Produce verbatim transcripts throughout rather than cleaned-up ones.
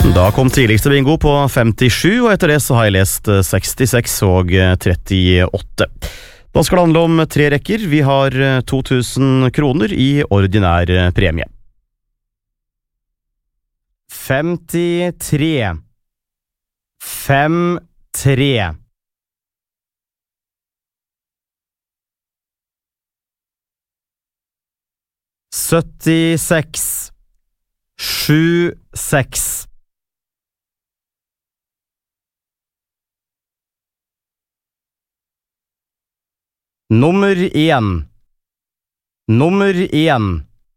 Da kom tidligste bingo på femtisju, og etter det så har jeg lest sekstiseks og trettiåtte. Da skal det handle om tre rekker. Vi har to tusen kroner i ordinær premie. femtitre. Fem, tre. syttiseks. Sju, seks. Nummer én. Nummer én.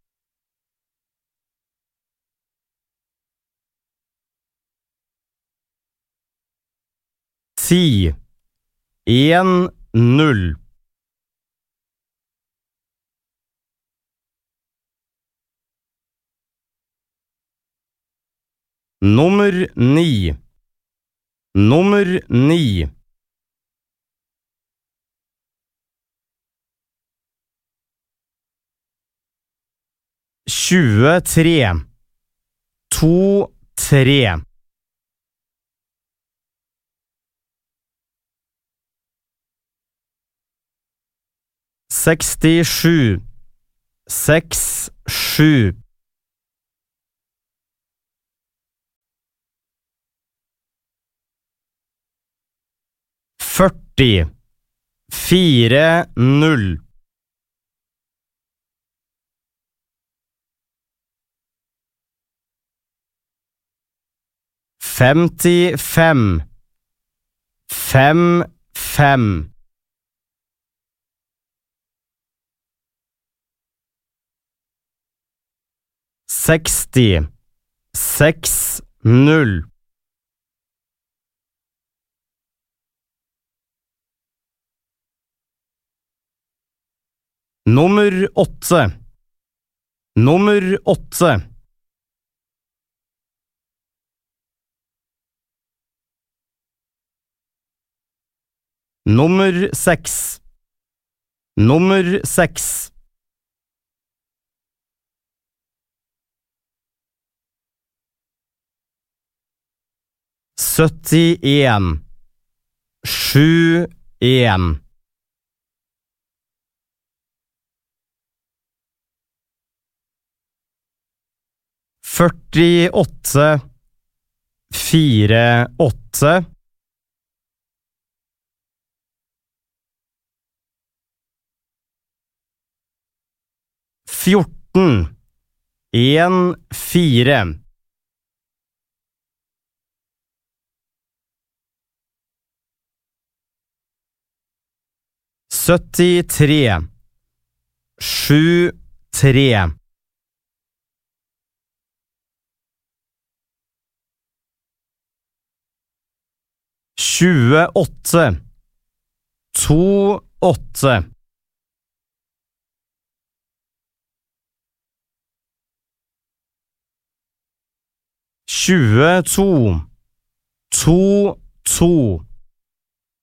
Ti. En, null. Nummer ni. Nummer ni. tjuetre. To, tre. Sekstisju. Seks, sju. Førti. Fire, null. Femtifem. Fem, fem. Seksti. Seks, null. Nummer åtte. Nummer åtte. Nummer seks. Nummer seks. syttien. Sju, en. Førtiåtte. Fire, åtte. Fjorten. En, fire. Syttitre. Sju, tre. Tjueåtte. To, åtte. Tjueto. To, to.